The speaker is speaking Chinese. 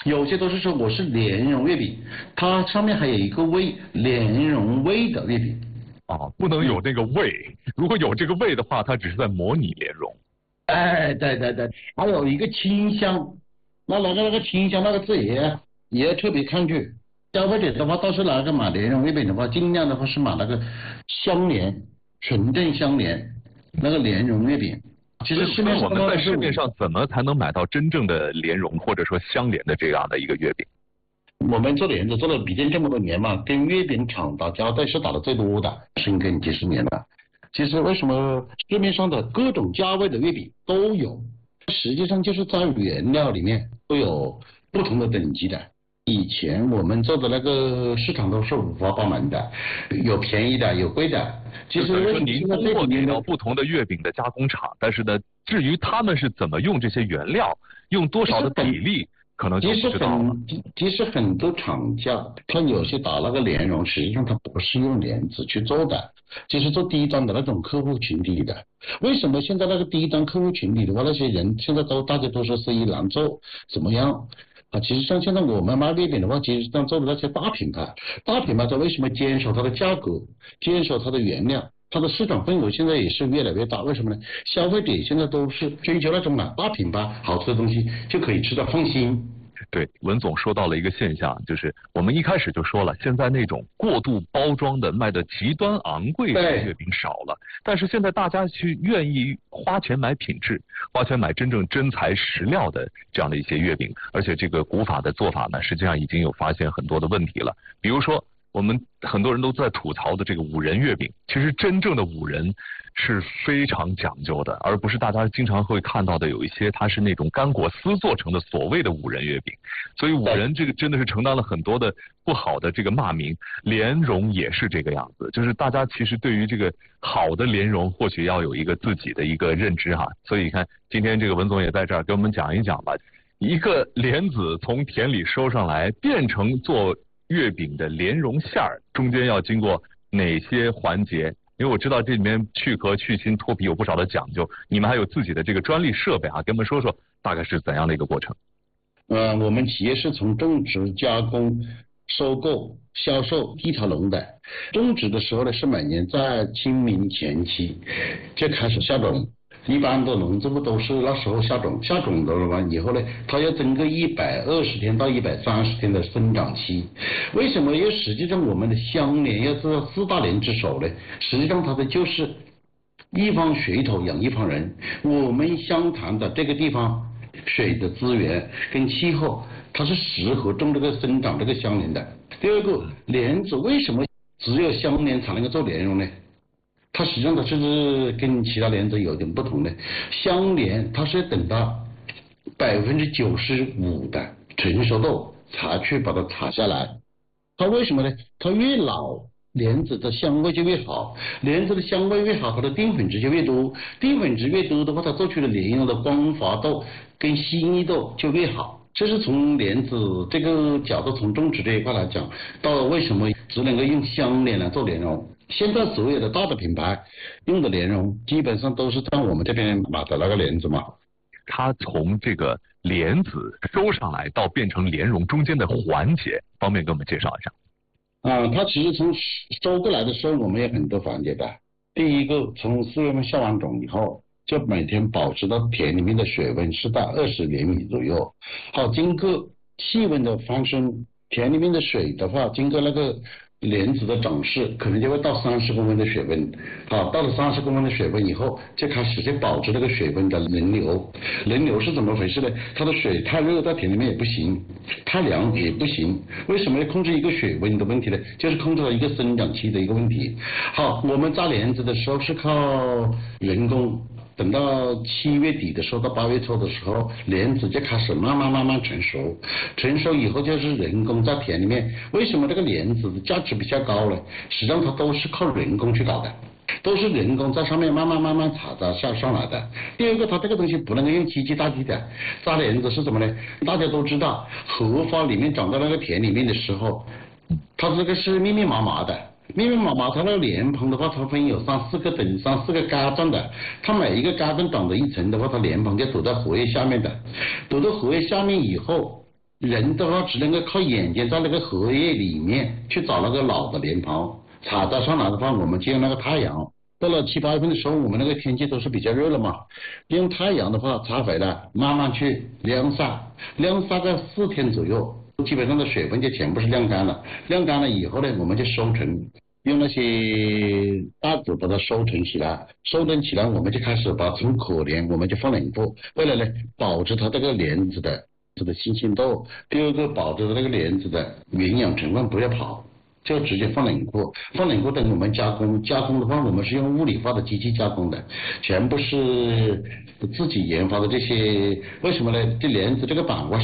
有些都是说我是莲蓉月饼，它上面还有一个味，莲蓉味的月饼。 不能有那个味，如果有这个味的话，它只是在模拟莲蓉。 哎，对对对，还有一个清香，那个清香那个字也要特别看去。消费者的话，倒是买莲蓉月饼的话，尽量的话是买那个香莲，纯正香莲，那个莲蓉月饼。其实市面上我们在市面上怎么才能买到真正的莲蓉或者说香莲的这样的一个月饼？ 我们做莲子做了毕竟这么多年嘛，跟月饼厂打交道是打的最多的，深耕几十年了。其实为什么市面上的各种价位的月饼都有，实际上就是在原料里面都有不同的等级的。以前我们做的那个市场都是五花八门的，有便宜的，有贵的。其实为什么您通过给到不同的月饼的加工厂，但是呢，至于他们是怎么用这些原料，用多少的比例，可能就不知道了。 其实很多厂家，他有些打那个莲蓉，实际上他不是用莲子去做的，就是做低端的那种客户群体的。为什么现在那个低端客户群体的话，那些人现在大家都说生意难做，怎么样？其实像现在我们卖月饼的话，其实像做的那些大品牌它为什么坚守它的价格，坚守它的原料，它的市场份额现在也是越来越大？为什么呢？消费者现在都是追求那种买大品牌好吃的东西就可以吃得放心。 对，文总说到了一个现象，就是我们一开始就说了，现在那种过度包装的、卖的极端昂贵的月饼少了，但是现在大家去愿意花钱买品质，花钱买真正真材实料的这样的一些月饼，而且这个古法的做法呢，实际上已经有发现很多的问题了，比如说我们很多人都在吐槽的这个五仁月饼，其实真正的五仁是非常讲究的，而不是大家经常会看到的有一些它是那种干果丝做成的所谓的五仁月饼，所以五仁这个真的是承担了很多的不好的这个骂名。莲蓉也是这个样子，就是大家其实对于这个好的莲蓉或许要有一个自己的一个认知哈。所以你看今天这个文总也在这儿给我们讲一讲吧，一个莲子从田里收上来变成做月饼的莲蓉馅儿，中间要经过哪些环节？因为我知道这里面去壳、去芯、脱皮有不少的讲究，你们还有自己的这个专利设备啊，给我们说说大概是怎样的一个过程？ 我们企业是从种植、加工、收购、销售一条龙的。种植的时候呢，是每年在清明前期就开始下种。一般的农作物都是那时候下种的完以后呢，它要经过120天到130天的生长期。为什么？因为实际上我们的香莲要做4大莲之首呢，实际上它的就是一方水土养一方人。我们湘潭的这个地方水的资源跟气候，它是适合种这个生长这个香莲的。第二个，莲子为什么只有香莲才能够做莲蓉呢？它实际上它是跟其他莲子有点不同的，香莲它是等到95%的成熟度才去把它采下来。它为什么呢？它越老莲子的香味就越好，莲子的香味越好，它的淀粉质就越多，淀粉质越多的话，它做出的莲蓉的光滑度跟细腻度就越好。这是从莲子这个角度，从种植这一块来讲，到为什么只能够用香莲来做莲蓉。现在所有的大的品牌用的莲蓉，基本上都是在我们这边买的那个莲子嘛。 它从这个莲子收上来到变成莲蓉中间的环节，方便给我们介绍一下？ 它其实从收过来的时候，我们有很多环节的。第一个，从4月份下完种以后，就每天保持到田里面的水温是在20厘米左右。好，经过气温的翻升，田里面的水的话，经过那个莲子的长势，可能就会到30公分的水温。好，到了30公分的水温以后，就开始就保持这个水温的轮流。轮流是怎么回事呢？它的水太热在田里面也不行，太凉也不行。为什么要控制一个水温的问题呢？就是控制了一个生长期的一个问题。好，我们扎莲子的时候是靠人工。等到7月底的时候，到8月初的时候，莲子就开始慢慢成熟。成熟以后就是人工在田里面。为什么这个莲子的价值比较高呢？实际上它都是靠人工去搞的，都是人工在上面慢慢采摘上来的。第二个，它这个东西不能够用机器代替的。扎莲子是什么呢？大家都知道，荷花里面长到那个田里面的时候，它这个是密密麻麻的。密密麻麻，它那个莲蓬的话，它分有3、4个等3、4个嘎状的，它每一个嘎状长的一层的话，它莲蓬就躲在荷叶下面的，躲到荷叶下面以后， 人的话只能够靠眼睛在那个荷叶里面去找那个老的莲蓬，采摘上来的话，我们就用那个太阳。到了7、8月份的时候，我们那个天气都是比较热了嘛，用太阳的话采回来，慢慢去晾晒，晾晒个4天左右，基本上的水分就全部是晾干了。晾干了以后呢，我们就收成，用那些袋子把它收存起来，收存起来我们就开始把它从可怜，我们就放冷库，为了呢保持它这个莲子的新鲜度，第二个保持那个莲子的营养成分不要跑。就直接放冷库，放冷库等我们加工的话，我们是用物理化的机器加工的，全部是自己研发的这些。为什么呢？这莲子这个板块